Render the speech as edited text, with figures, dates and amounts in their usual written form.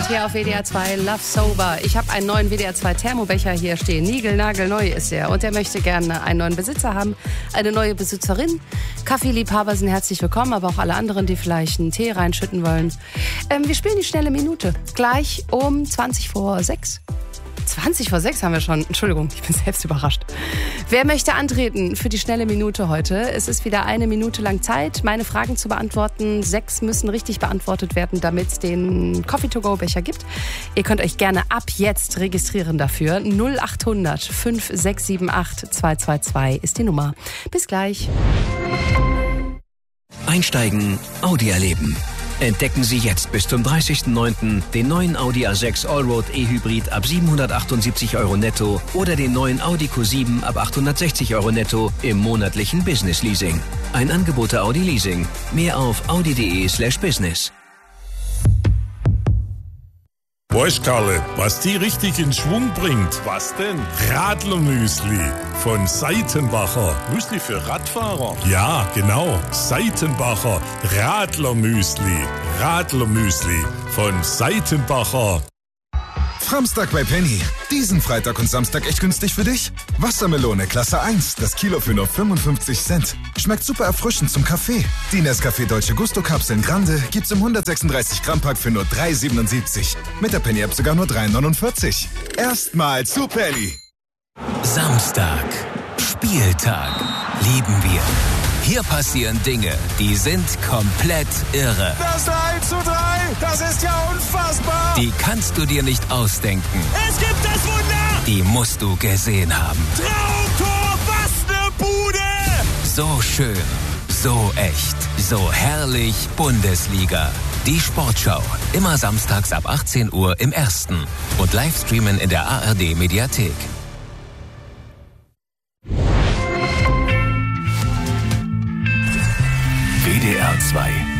hier auf WDR 2 Love Sober. Ich habe einen neuen WDR 2 Thermobecher hier stehen. Niegelnagelneu ist er. Und der möchte gerne einen neuen Besitzer haben, eine neue Besitzerin. Kaffeeliebhaber sind herzlich willkommen, aber auch alle anderen, die vielleicht einen Tee reinschütten wollen. Wir spielen die schnelle Minute. Gleich um 20 vor 6. 20 vor 6 haben wir schon. Entschuldigung, ich bin selbst überrascht. Wer möchte antreten für die schnelle Minute heute? Es ist wieder 1 Minute lang Zeit, meine Fragen zu beantworten. 6 müssen richtig beantwortet werden, damit es den Coffee-to-go-Becher gibt. Ihr könnt euch gerne ab jetzt registrieren dafür. 0800 5678 222 ist die Nummer. Bis gleich. Einsteigen, Audi erleben. Entdecken Sie jetzt bis zum 30.09. den neuen Audi A6 Allroad E-Hybrid ab 778 € netto oder den neuen Audi Q7 ab 860 € netto im monatlichen Business Leasing. Ein Angebot der Audi Leasing. Mehr auf audi.de/business. Weißt Karle, was die richtig in Schwung bringt? Was denn? Radlermüsli von Seitenbacher. Müsli für Radfahrer? Ja, genau. Seitenbacher Radlermüsli. Radlermüsli von Seitenbacher. Framstag bei Penny. Diesen Freitag und Samstag echt günstig für dich? Wassermelone Klasse 1, das Kilo für nur 55 Cent. Schmeckt super erfrischend zum Kaffee. Die Nescafé Dolce Gusto Kapseln Grande gibt's im 136 Gramm Pack für nur 3,77. Mit der Penny App sogar nur 3,49. Erstmal zu Penny. Samstag. Spieltag. Lieben wir. Hier passieren Dinge, die sind komplett irre. Das 1:3, das ist ja unfassbar. Die kannst du dir nicht ausdenken. Es gibt das Wunder. Die musst du gesehen haben. Traumtor, was ne Bude. So schön, so echt, so herrlich Bundesliga. Die Sportschau, immer samstags ab 18 Uhr im Ersten und Livestreamen in der ARD Mediathek. WDR 2